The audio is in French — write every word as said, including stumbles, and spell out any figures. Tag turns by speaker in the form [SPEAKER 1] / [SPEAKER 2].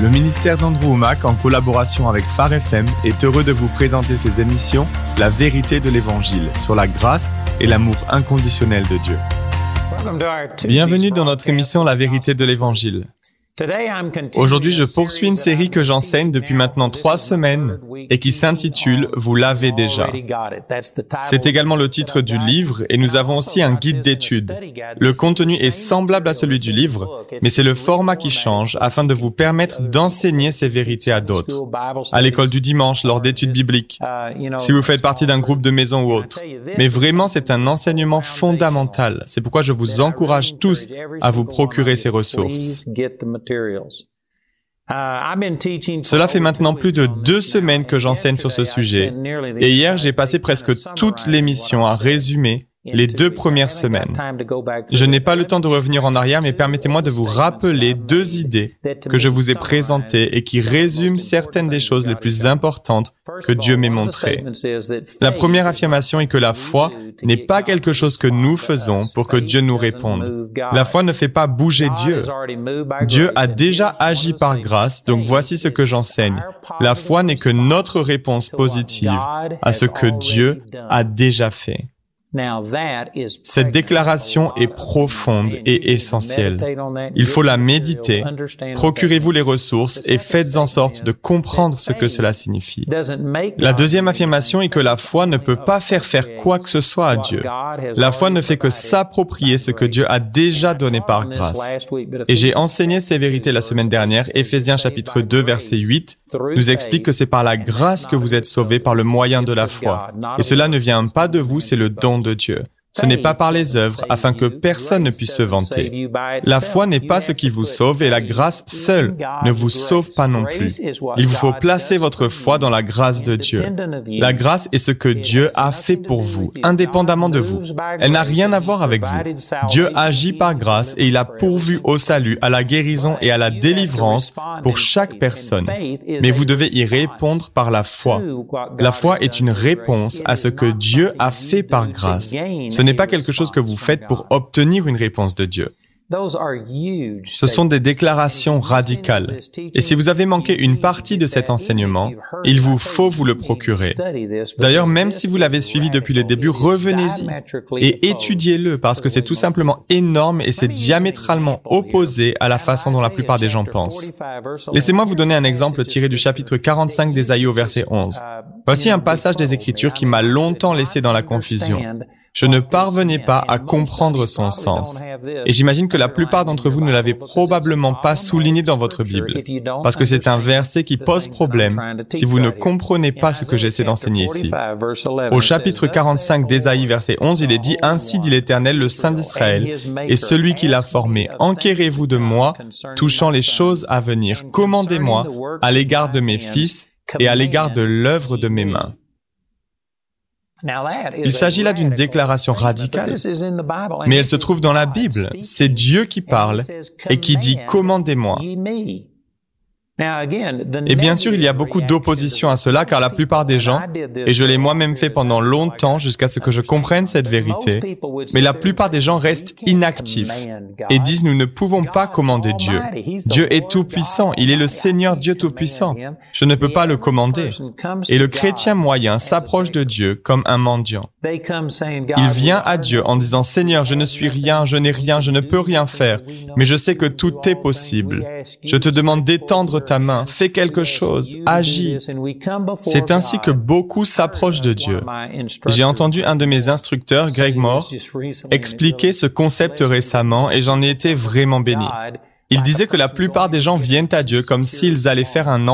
[SPEAKER 1] Le ministère d'Andrew Wommack, en collaboration avec Phare F M, est heureux de vous présenter ses émissions « La vérité de l'Évangile » sur la grâce et l'amour inconditionnel de Dieu. Bienvenue dans notre émission « La vérité de l'Évangile ». Aujourd'hui, je poursuis une série que j'enseigne depuis maintenant trois semaines et qui s'intitule « Vous l'avez déjà ». C'est également le titre du livre et nous avons aussi un guide d'études. Le contenu est semblable à celui du livre, mais c'est le format qui change afin de vous permettre d'enseigner ces vérités à d'autres. À l'école du dimanche, lors d'études bibliques, si vous faites partie d'un groupe de maison ou autre. Mais vraiment, c'est un enseignement fondamental. C'est pourquoi je vous encourage tous à vous procurer ces ressources. Cela fait maintenant plus de deux semaines que j'enseigne sur ce sujet, et hier j'ai passé presque toute l'émission à résumer les deux premières semaines. Je n'ai pas le temps de revenir en arrière, mais permettez-moi de vous rappeler deux idées que je vous ai présentées et qui résument certaines des choses les plus importantes que Dieu m'ait montrées. La première affirmation est que la foi n'est pas quelque chose que nous faisons pour que Dieu nous réponde. La foi ne fait pas bouger Dieu. Dieu a déjà agi par grâce, donc voici ce que j'enseigne. La foi n'est que notre réponse positive à ce que Dieu a déjà fait. Cette déclaration est profonde et essentielle. Il faut la méditer, procurez-vous les ressources et faites en sorte de comprendre ce que cela signifie. La deuxième affirmation est que la foi ne peut pas faire faire quoi que ce soit à Dieu. La foi ne fait que s'approprier ce que Dieu a déjà donné par grâce. Et j'ai enseigné ces vérités la semaine dernière. Éphésiens chapitre deux, verset huit nous explique que c'est par la grâce que vous êtes sauvés par le moyen de la foi. Et cela ne vient pas de vous, c'est le don de Dieu. Ce n'est pas par les œuvres, afin que personne ne puisse se vanter. La foi n'est pas ce qui vous sauve et la grâce seule ne vous sauve pas non plus. Il vous faut placer votre foi dans la grâce de Dieu. La grâce est ce que Dieu a fait pour vous, indépendamment de vous. Elle n'a rien à voir avec vous. Dieu agit par grâce et il a pourvu au salut, à la guérison et à la délivrance pour chaque personne. Mais vous devez y répondre par la foi. La foi est une réponse à ce que Dieu a fait par grâce. Ce n'est pas quelque chose que vous faites pour obtenir une réponse de Dieu. Ce sont des déclarations radicales. Et si vous avez manqué une partie de cet enseignement, il vous faut vous le procurer. D'ailleurs, même si vous l'avez suivi depuis le début, revenez-y et étudiez-le parce que c'est tout simplement énorme et c'est diamétralement opposé à la façon dont la plupart des gens pensent. Laissez-moi vous donner un exemple tiré du chapitre quarante-cinq d'Ésaïe au verset onze. Voici un passage des Écritures qui m'a longtemps laissé dans la confusion. Je ne parvenais pas à comprendre son sens. Et j'imagine que la plupart d'entre vous ne l'avez probablement pas souligné dans votre Bible, parce que c'est un verset qui pose problème si vous ne comprenez pas ce que j'essaie d'enseigner ici. Au chapitre quarante-cinq d'Ésaïe, verset onze, il est dit « Ainsi dit l'Éternel, le Saint d'Israël, et celui qui l'a formé, enquérez-vous de moi, touchant les choses à venir. Commandez-moi à l'égard de mes fils et à l'égard de l'œuvre de mes mains. » Il s'agit là d'une déclaration radicale, mais elle se trouve dans la Bible. C'est Dieu qui parle et qui dit « Commandez-moi ». Et bien sûr, il y a beaucoup d'opposition à cela, car la plupart des gens, et je l'ai moi-même fait pendant longtemps jusqu'à ce que je comprenne cette vérité, mais la plupart des gens restent inactifs et disent « Nous ne pouvons pas commander Dieu. Dieu est tout-puissant, il est le Seigneur Dieu tout-puissant. Je ne peux pas le commander. » Et le chrétien moyen s'approche de Dieu comme un mendiant. Il vient à Dieu en disant « Seigneur, je ne suis rien, je n'ai rien, je ne peux rien faire, mais je sais que tout est possible. Je te demande d'étendre ta main, fais quelque chose, agis. » C'est ainsi que beaucoup s'approchent de Dieu. J'ai entendu un de mes instructeurs, Greg Moore, expliquer ce concept récemment et j'en ai été vraiment béni. Il disait que la plupart des gens viennent à Dieu comme s'ils allaient faire un